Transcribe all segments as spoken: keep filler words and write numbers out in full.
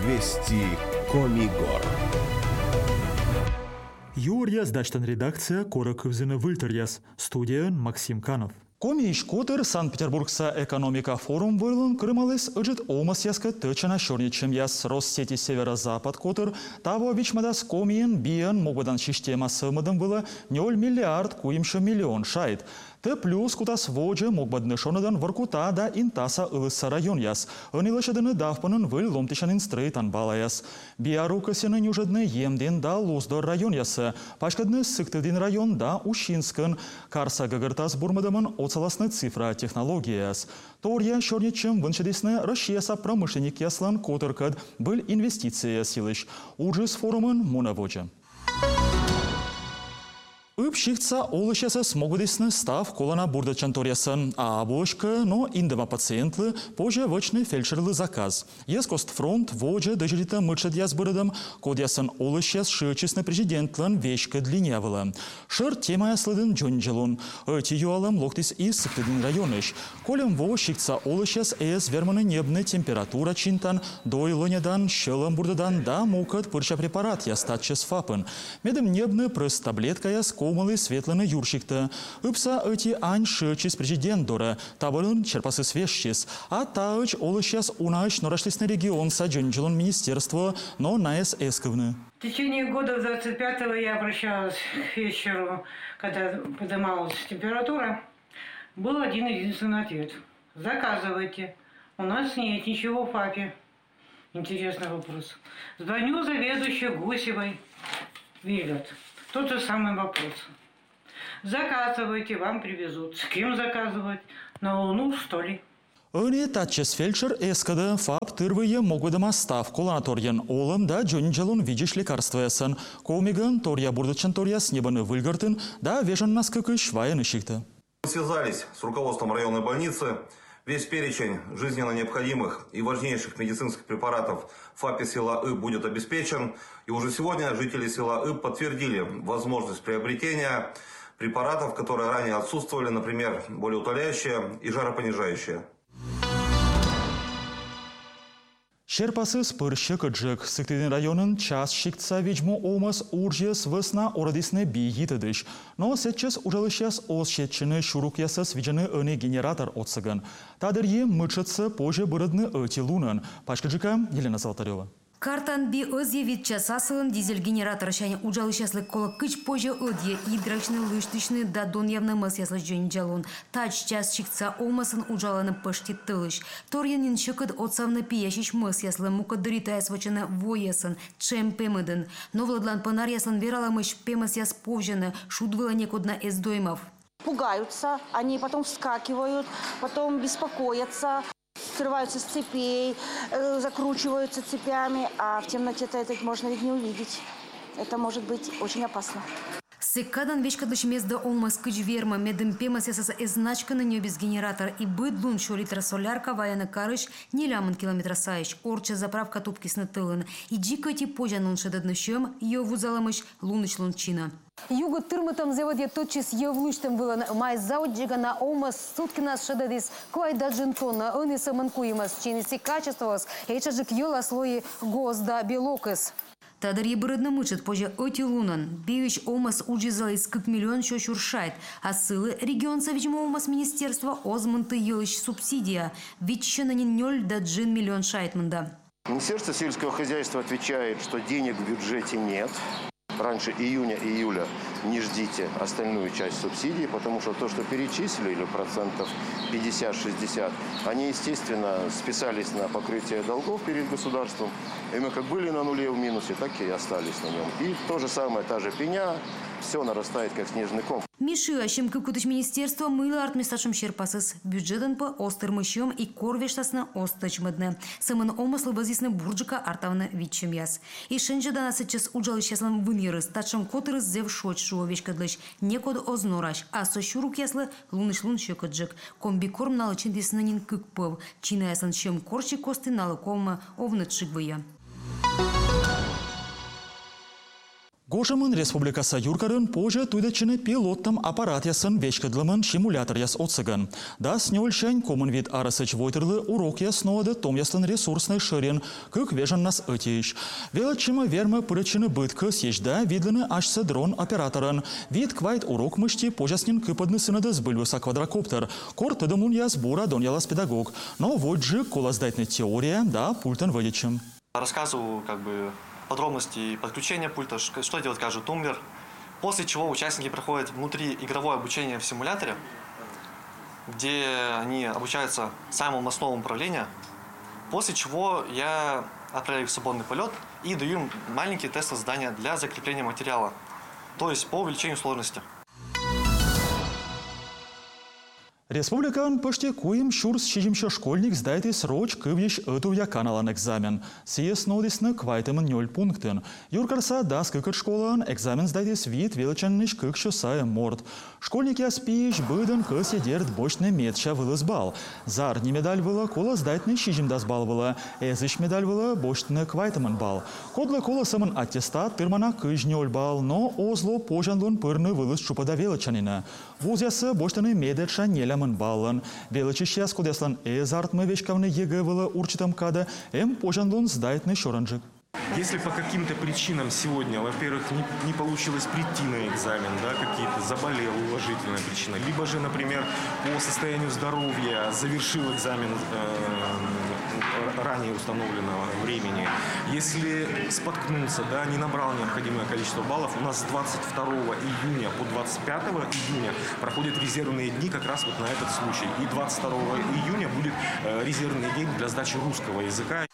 Вести Комигор. Юрья сдачтан редакция Коракывзина Вильтерьяс. Студия Максим Канов. Комиш Котер Санкт-Петербургса экономика форум вырлан Крымалыс ыжит омас яска тычана шорничем яс Россети Северо-Запад Котер того вичмадас комиен биен могбадан система сымадам было ноль миллиард куимша миллион шайт. Т плюс кутас воджа могбадны шонадан варкута да интаса ылыса район яс. Анилашаданы давпанын выл ломтишанин стрейтан бала яс. Биарука сенын южадны емден да луздор район ясы. Пашкадны сыктыдин район да ушинскын. Карса гагыртас бурмадамын оцаласны цифра технология яс. Торья шорничем выншадесны Россияса промышленник яслан Котыркад был инвестиция силыш. Уджис форумын мунаводжа. Ипщикца олышеса смогудесны став колана бурдачанторясын, а обошка, но индема пациентлы позже вочный фельдшерлы заказ. Ескост фронт воджа дожелита мычат язбырыдам, кодясын олышес шычесны президентлан вешка длинявыла. Шыр тема яслыдын джонджелун. Эти юалам локтис из сыктыдын районыш. Колем во щикца олышес эс верманы небны температура чинтан, дойлонядан, щелым бурдадан да мукат пырча препарат ястатчес фапын. Медем небны прыс таблетка яс комалы светланы юрщик-то. Ипса эти ань шычис президент дора, табырын черпасы свещис. А таыч олышес унач норашлисный регион саджонджелун министерство, но наэс эсковны. В течение года двадцать пятого я обращалась к вечеру, когда поднималась температура. Был один единственный ответ. Заказывайте. У нас нет ничего в ФАПе. Интересный вопрос. Звоню заведующей Гусевой. Вильгот. Тот же самый вопрос. Заказывайте, вам привезут. С кем заказывать? На Луну, что ли? Öne tatçes фельдшер эскада фаб тырвые могудама став колонаторьян олым да джонджалун видишь лекарства ясын. Комиган торья бурдачан торья с небаны выльгартын да вежан нас как швая нащикта. Мы связались с руководством районной больницы. Весь перечень жизненно необходимых и важнейших медицинских препаратов в ФАПе села И будет обеспечен. И уже сегодня жители села И подтвердили возможность приобретения препаратов, которые ранее отсутствовали, например, болеутоляющие и жаропонижающие. Шерпасы спырщы кыджык. Сыктыдын районын час шикца ведьму омас уржес весна орадисны бейгитыдыш. Но сетчес ужалышес оз шетчыны шурук ясас виджаны ыны генератор отсыгын. Тадыр е мычытсы позже бырыдны ыти лунын. Пашкыджыка Елена Золотарева. Картан би өзге витча сасылын дизель-генератор шане ужалышаслык кола кыч позже ödye идрачны лыштышны да дон явны мыс яслы жөнджалун. Тач час шикца олмасын ужаланы пышти тылыш. Торьянин шыкыд отсавны пияшиш мыс яслы мукадырита ясвачаны воясын, чем пемыдын. Но владлан панар яслын вераламыш пемыс яс повжаны, шудвыла некудна эс доймов. Пугаются, они потом вскакивают, потом беспокоятся. Срываются с цепей, э, закручиваются цепями, а в темноте-то это можно ведь не увидеть. Это может быть очень опасно. Секадан вечкадлыш мезда олмас кыч верма медым пемас ясаса эзначканы не без генератор и быдлун шо литра солярка ваяна карыш не лямын километра сайыш. Орча заправка тупкисны тылын. И джикати пожанун шедаднышем, ее вузаламыш луныш лунчина. Юго тырмытам заводе тотчас евлыштым вылан май зауджига на омас суткина шедадис квай даджинтона ыны саманкуемас чиниси качествовас эчажик йола слои гозда белокыс. Тадар ебырыдны мычыт позже öti лунан. Бевич омас уджизалис кык миллион шо шуршайт. А сылы регион совичмо омас министерства озмынты йылыш субсидия. Витчананин ноль да джин миллион шайтмында. Министерство сельского хозяйства отвечает, что денег в бюджете нет. Раньше июня-июля не ждите остальную часть субсидий, потому что то, что перечислили, или процентов пятьдесят-шестьдесят, они, естественно, списались на покрытие долгов перед государством. И мы как были на нуле в минусе, так и остались на нем. И то же самое, та же пеня, все нарастает, как снежный ком. Миши, а чем кукутыч министерство мыло артместашем щерпасыз. Бюджетен по остырмыщем и корвештасна остачмыдны. Сымын омыслы базисны бурджика артавны витчем яс. И шенжедана сычес уджалыщаслан вынерыз, тачем котырыз зев шоч шуовечкадлыш. Некод ознораш, а со щурук яслы луныш лун щекаджик. Комбикорм налычын деснанин кыкпов. Чина яслан чем корчи косты налыкома овнытшик выя. Кожамын республикаса юркарын позже туйдачыны пилоттым аппарат ясын вечкадлымын симулятор яс отсыган. Да снёльшань комын вид арысыч войтырлы урок ясновады том яслын ресурсный шырен, кык вежан нас ытиш. Велачыма вермы пырычыны бытка съежда видлыны ашсы дрон операторын. Вид квайт урок мышти позяснин кыпадны сынады сбыльвыса квадрокоптер. Кор тыдымун яс бура дон ялас педагог. Но вот же колоздайтны теория, да пультен выдичем. Рассказываю как бы подробности подключения пульта, что делает каждый тумблер. После чего участники проходят внутри игровое обучение в симуляторе, где они обучаются самому основному управлению. После чего я отправляю их в свободный полет и даю им маленькие тесты задания для закрепления материала, то есть по увеличению сложности. Республикан почти куем шурс чижимша школьник сдайте сроч кывьеш эту яканалан экзамен. Сиес нодисны квайтемын ноль пунктын. Юркарса дас кыкыр школан экзамен сдайтес вид величанныш кык шосая морд. Школьник я спиш быдын кыс едерт бочны медча вылыз бал. Зар не медаль выла, кола сдайтны чижим дас бал выла. Эзыш медаль выла, бочны квайтемын бал. Кодлы кола самын аттестат пырмана кыж ноль бал, но озло пожанлун пырны вылыз чупада величанина. Вуз ясы бочтаны медерша нелямын баллан. Величища скудеслан эзартмы вешкавны егэ выла урчитам када, эм пожанлун сдайтны шоранжик. Если по каким-то причинам сегодня, во-первых, не, не получилось прийти на экзамен, да, какие-то заболел, уважительная причина, либо же, например, по состоянию здоровья завершил экзамен э, ранее установленного времени, если споткнулся, да, не набрал необходимое количество баллов, у нас с двадцать второго июня по двадцать пятого июня проходят резервные дни как раз вот на этот случай. И двадцать второго июня будет э, резервный день для сдачи русского языка.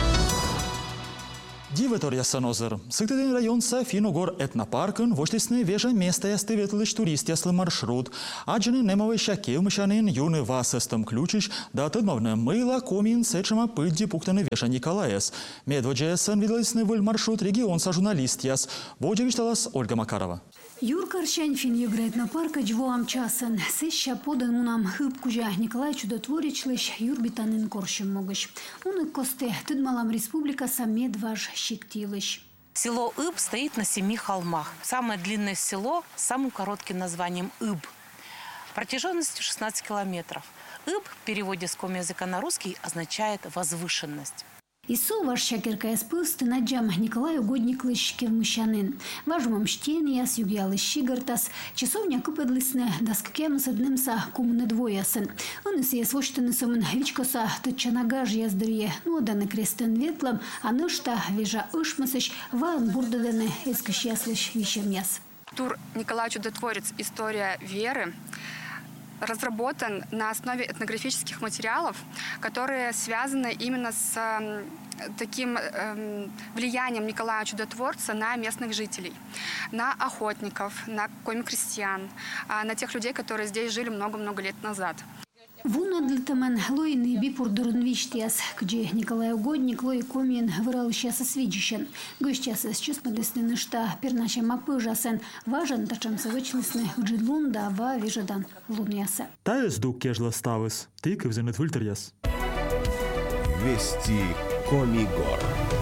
Дивитор ясанозыр. Сыктыден районса Финогор этнопаркын воштесны вежа места ясты ветлыш турист яслы маршрут. Аджыны немовый шакев мышанын юны васыстым ключиш, да тыдмавны мыла комин сечыма пыльди пуктаны вежа Николаес. Медводжеясын видлысны выль маршрут регионса журналист яс. Боджевишталас Ольга Макарова. Юркарщань Финьюгра этнопарка джвоам часын. Сеща подан унам хып кужа Николай Чудотворичлыш юрбитанын коршым могыш. Уны косты тыдмалам республика самедваж щектилыш. Село Иб стоит на семи холмах. Самое длинное село с самым коротким названием Иб. Протяженностью шестнадцать километров. Иб в переводе с коми языка на русский означает «возвышенность». Ису ваш шакерка спылсты наджам Николай Угодниклыш кевмущанын. Важумам штен яс югялыш щигартас. Часовня купедлисне даскакем с однымса кумны двоясын. Он ис яс воштаны сомын вичкоса тычанагаж яздырье. Ну да на крестен ветлам, а нышта вежа ышмасыш ваан бурдаданы эскыш яслыш вишем яс. Тур Николай Чудотворец «История веры» разработан на основе этнографических материалов, которые связаны именно с э, таким э, влиянием Николая Чудотворца на местных жителей, на охотников, на коми-крестьян, э, на тех людей, которые здесь жили много-много лет назад. Вуна длитамен лойный бипур дурнвичтиас, где Николай Угодник лой комин вырал сейчас свидящен. Гостяс с чувствительны что пернача мапыжасен важен тачам совычностны уджидлунда ва вижадан луняса. Таес дук кежла ставис, ты кывзенет вильтеряс. Вести Комигор.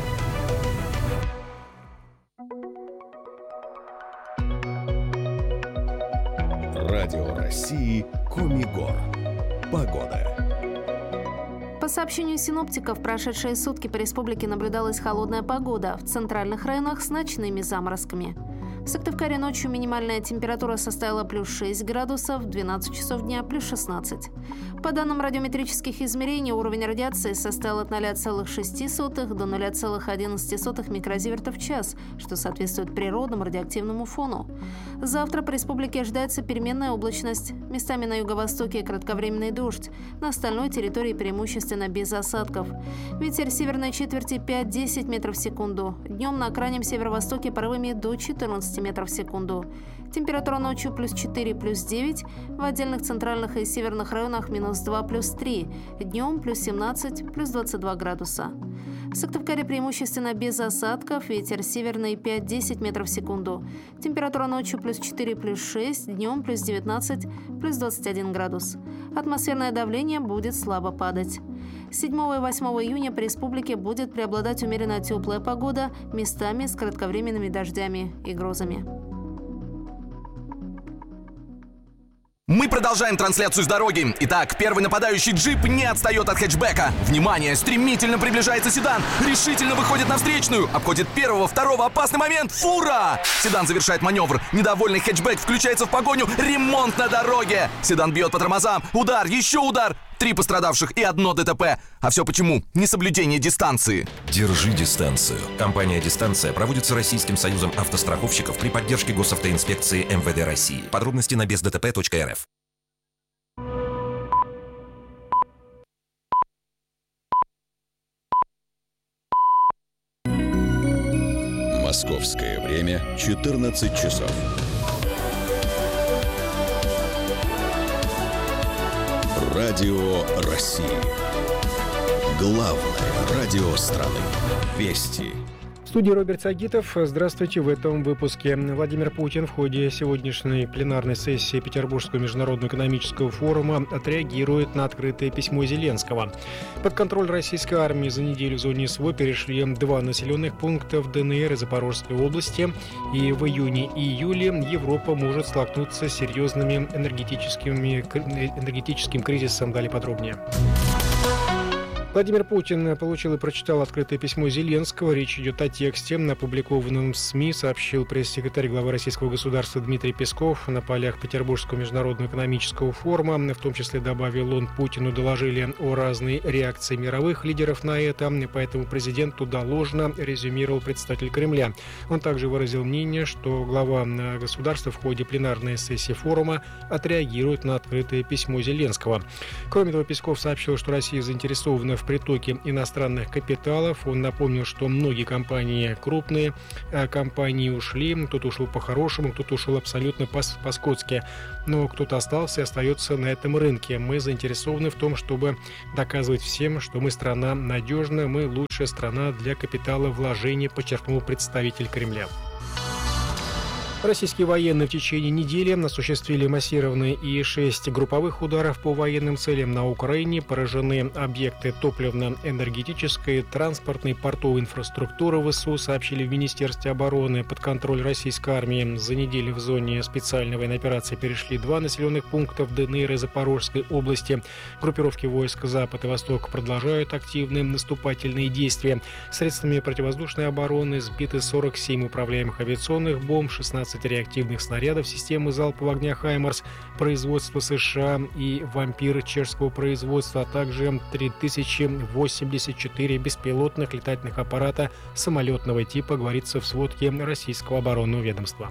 Радио России Комигор. Погода. По сообщению синоптиков, в прошедшие сутки по республике наблюдалась холодная погода, в центральных районах с ночными заморозками. В Сыктывкаре ночью минимальная температура составила плюс шесть градусов, в двенадцать часов дня плюс шестнадцать. По данным радиометрических измерений, уровень радиации составил от ноля целых шести сотых до ноля целых одиннадцати сотых микрозивертов в час, что соответствует природному радиоактивному фону. Завтра по республике ожидается переменная облачность. Местами на юго-востоке кратковременный дождь. На остальной территории преимущественно без осадков. Ветер северной четверти пять-десять метров в секунду. Днем на крайнем северо-востоке порывами до четырнадцати метров в секунду. Температура ночью плюс четыре, плюс девять, в отдельных центральных и северных районах минус два, плюс три, днем плюс семнадцать, плюс двадцать два градуса. В Сыктывкаре преимущественно без осадков, ветер северный пять-десять метров в секунду. Температура ночью плюс четыре, плюс шесть, днем плюс девятнадцать, плюс двадцать один градус. Атмосферное давление будет слабо падать. седьмого и восьмого июня по республике будет преобладать умеренно теплая погода, местами с кратковременными дождями и грозами. Мы продолжаем трансляцию с дороги. Итак, первый нападающий джип не отстает от хэтчбека. Внимание, стремительно приближается седан. Решительно выходит на встречную. Обходит первого, второго. Опасный момент. Фура! Седан завершает маневр. Недовольный хэтчбек включается в погоню. Ремонт на дороге. Седан бьет по тормозам. Удар, еще удар. Три пострадавших и одно ДТП. А все почему? Несоблюдение дистанции. Держи дистанцию. Компания «Дистанция» проводится Российским союзом автостраховщиков при поддержке госавтоинспекции эм вэ дэ России. Подробности на без дэ тэ пэ точка эр эф. Московское время четырнадцать часов. Радио России. Главное радио страны. Вести. В студии Роберт Сагитов. Здравствуйте. В этом выпуске. Владимир Путин в ходе сегодняшней пленарной сессии Петербургского международного экономического форума отреагирует на открытое письмо Зеленского. Под контроль российской армии за неделю в зоне СВО перешли два населенных пункта в Дэ Эн Эр и Запорожской области. И в июне и июле Европа может столкнуться с серьезными энергетическими, энергетическим кризисом. Далее подробнее. Владимир Путин получил и прочитал открытое письмо Зеленского. Речь идет о тексте, опубликованном в СМИ, сообщил пресс-секретарь главы российского государства Дмитрий Песков на полях Петербургского международного экономического форума. В том числе, добавил он, Путину доложили о разной реакции мировых лидеров на это, поэтому президенту доложено, резюмировал представитель Кремля. Он также выразил мнение, что глава государства в ходе пленарной сессии форума отреагирует на открытое письмо Зеленского. Кроме того, Песков сообщил, что Россия заинтересована в притоке иностранных капиталов. Он напомнил, что многие компании, крупные компании ушли. Кто-то ушел по-хорошему, кто-то ушел абсолютно по-скотски. Но кто-то остался и остается на этом рынке. Мы заинтересованы в том, чтобы доказывать всем, что мы страна надежная, мы лучшая страна для капитала вложений, подчеркнул представитель Кремля. Российские военные в течение недели осуществили массированные и шесть групповых ударов по военным целям на Украине. Поражены объекты топливно-энергетической, транспортной, портовой инфраструктуры ВСУ, сообщили в Министерстве обороны. Под контроль российской армии за неделю в зоне специальной военной операции перешли два населенных пункта в Дэ Эн Эр и Запорожской области. Группировки войск Запад и Восток продолжают активные наступательные действия. Средствами противовоздушной обороны сбиты сорок семь управляемых авиационных бомб, шестнадцать реактивных снарядов системы залпового огня «Хаймарс» производства США и «Вампир» чешского производства, а также три тысячи восемьдесят четыре беспилотных летательных аппарата самолетного типа, говорится в сводке российского оборонного ведомства.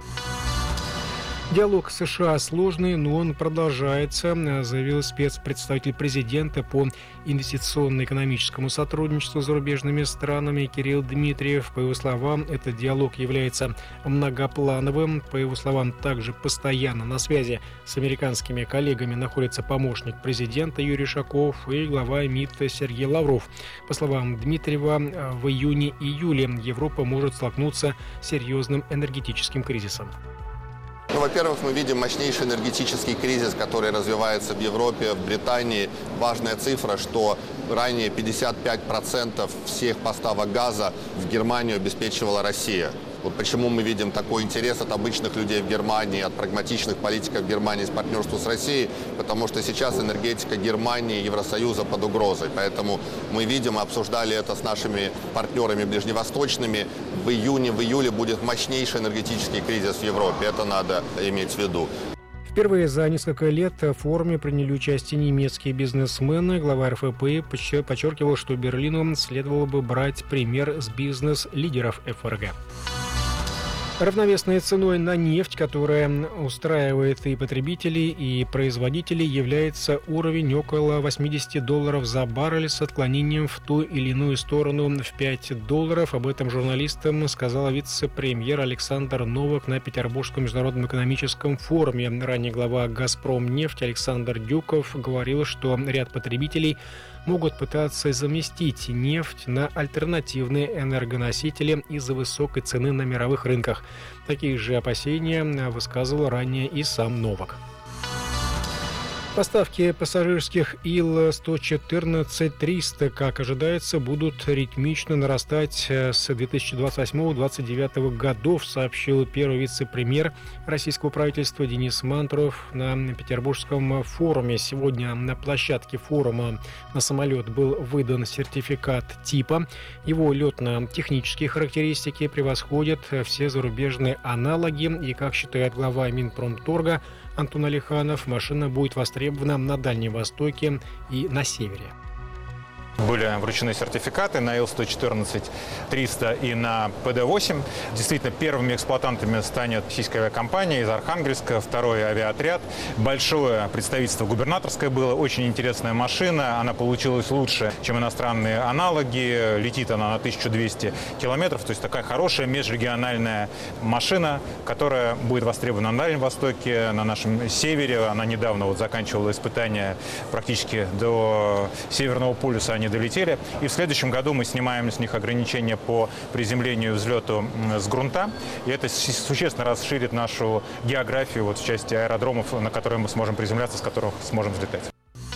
Диалог с США сложный, но он продолжается, заявил спецпредставитель президента по инвестиционно-экономическому сотрудничеству с зарубежными странами Кирилл Дмитриев. По его словам, этот диалог является многоплановым. По его словам, также постоянно на связи с американскими коллегами находится помощник президента Юрий Шаков и глава МИД Сергей Лавров. По словам Дмитриева, в июне-июле Европа может столкнуться с серьезным энергетическим кризисом. Ну, во-первых, мы видим мощнейший энергетический кризис, который развивается в Европе, в Британии. Важная цифра, что ранее пятьдесят пять процентов всех поставок газа в Германию обеспечивала Россия. Вот почему мы видим такой интерес от обычных людей в Германии, от прагматичных политиков Германии с партнерству с Россией, потому что сейчас энергетика Германии и Евросоюза под угрозой. Поэтому мы видим, обсуждали это с нашими партнерами ближневосточными. В июне, в июле будет мощнейший энергетический кризис в Европе. Это надо иметь в виду. Впервые за несколько лет в форуме приняли участие немецкие бизнесмены. Глава эр эф пэ подчеркивал, что Берлину следовало бы брать пример с бизнес-лидеров эф эр гэ. Равновесной ценой на нефть, которая устраивает и потребителей, и производителей, является уровень около восьмидесяти долларов за баррель с отклонением в ту или иную сторону в пять долларов. Об этом журналистам сказал вице-премьер Александр Новак на Петербургском международном экономическом форуме. Ранее глава «Газпромнефть» Александр Дюков говорил, что ряд потребителей могут пытаться заместить нефть на альтернативные энергоносители из-за высокой цены на мировых рынках. Такие же опасения высказывал ранее и сам Новак. Поставки пассажирских Ил сто четырнадцать триста, как ожидается, будут ритмично нарастать с две тысячи двадцать восьмого — две тысячи двадцать девятого годов, сообщил первый вице-премьер российского правительства Денис Мантуров на Петербургском форуме. Сегодня на площадке форума на самолет был выдан сертификат типа. Его летно-технические характеристики превосходят все зарубежные аналоги. И, как считает глава Минпромторга Антон Алиханов, машина будет востребована на Дальнем Востоке и на Севере. Были вручены сертификаты на Ил сто четырнадцать триста и на Пэ Дэ восемь. Действительно, первыми эксплуатантами станет российская авиакомпания из Архангельска, второй авиаотряд. Большое представительство губернаторское было, очень интересная машина. Она получилась лучше, чем иностранные аналоги. Летит она на тысячу двести километров. То есть такая хорошая межрегиональная машина, которая будет востребована на Дальнем Востоке, на нашем севере. Она недавно вот заканчивала испытания практически до Северного полюса. Они долетели. И в следующем году мы снимаем с них ограничения по приземлению и взлету с грунта. И это существенно расширит нашу географию вот в части аэродромов, на которые мы сможем приземляться, с которых сможем взлетать.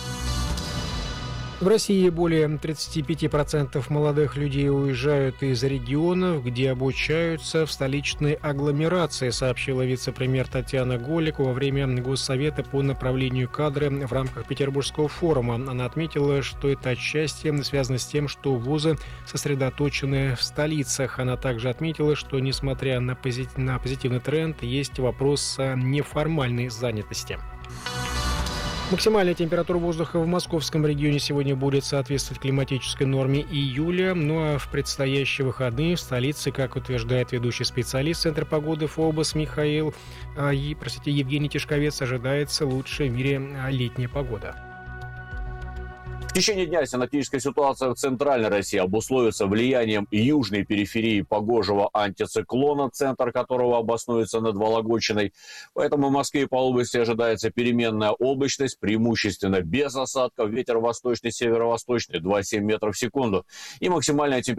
В России более тридцати пяти процентов молодых людей уезжают из регионов, где обучаются в столичной агломерации, сообщила вице-премьер Татьяна Голик во время Госсовета по направлению кадры в рамках Петербургского форума. Она отметила, что это отчасти связано с тем, что вузы сосредоточены в столицах. Она также отметила, что, несмотря на, позит... на позитивный тренд, есть вопрос неформальной занятости. Максимальная температура воздуха в московском регионе сегодня будет соответствовать климатической норме июля, ну а в предстоящие выходные в столице, как утверждает ведущий специалист Центра погоды ФОБОС Михаил, а, и, простите, Евгений Тишковец, ожидается лучшая в мире летняя погода. В течение дня синоптическая ситуация в центральной России обусловится влиянием южной периферии погожего антициклона, центр которого обоснуется над Вологодчиной. Поэтому в Москве и по области ожидается переменная облачность, преимущественно без осадков. Ветер восточный, северо-восточный два целых семь десятых метров в секунду. И максимальная температура